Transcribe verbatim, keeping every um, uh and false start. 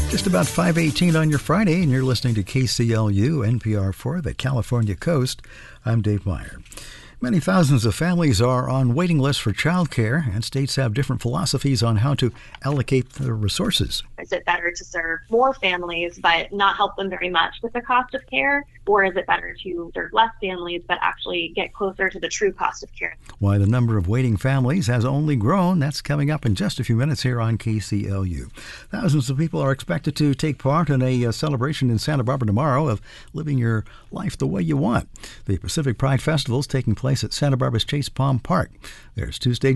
Just about five eighteen on your Friday, and you're listening to K C L U, N P R for the California Coast. I'm Dave Meyer. Many thousands of families are on waiting lists for childcare, and states have different philosophies on how to allocate their resources. Is it better to serve more families but not help them very much with the cost of care? Or is it better to serve less families but actually get closer to the true cost of care? Why the number of waiting families has only grown, that's coming up in just a few minutes here on K C L U. Thousands of people are expected to take part in a uh, celebration in Santa Barbara tomorrow of living your life the way you want. The Pacific Pride Festival is taking place at Santa Barbara's Chase Palm Park. There's Tuesday,